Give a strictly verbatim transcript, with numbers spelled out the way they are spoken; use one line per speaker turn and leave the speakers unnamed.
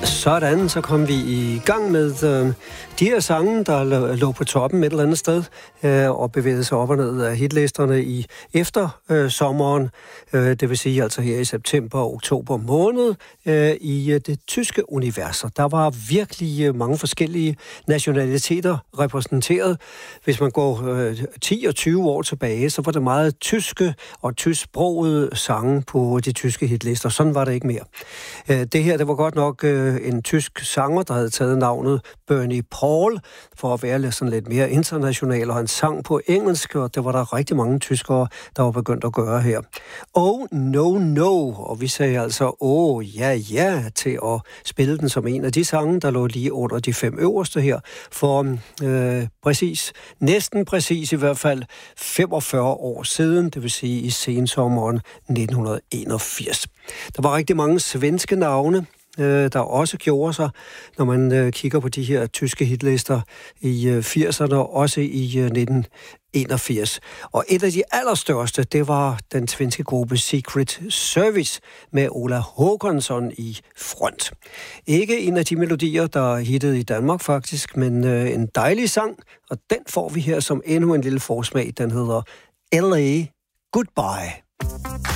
Sådan, så kom vi i gang med øh, de her sange, der lå på toppen et eller andet sted, øh, og bevægede sig op og ned af hitlisterne i efter øh, sommeren, øh, det vil sige altså her i september og oktober måned, øh, i øh, det tyske univers. Der var virkelig øh, mange forskellige nationaliteter repræsenteret. Hvis man går øh, ti og tyve år tilbage, så var det meget tyske og tysksprogede sange på de tyske hitlister. Sådan var det ikke mere. Øh, det her, det var godt nok øh, en tysk sanger, der havde taget navnet Bernie Paul, for at være sådan lidt mere international, og han sang på engelsk, og det var der rigtig mange tyskere, der var begyndt at gøre her. Oh, no, no, og vi sagde altså, åh, oh, ja, ja, til at spille den som en af de sange, der lå lige under de fem øverste her, for øh, præcis, næsten præcis i hvert fald femogfyrre år siden, det vil sige i sensommeren nitten enogfirs. Der var rigtig mange svenske navne, der også gjorde sig, når man øh, kigger på de her tyske hitlister i øh, firserne og også i øh, nitten enogfirs. Og et af de allerstørste, det var den svenske gruppe Secret Service med Ola Håkansson i front. Ikke en af de melodier, der hittede i Danmark faktisk, men øh, en dejlig sang, og den får vi her som endnu en lille forsmag. Den hedder L A Goodbye.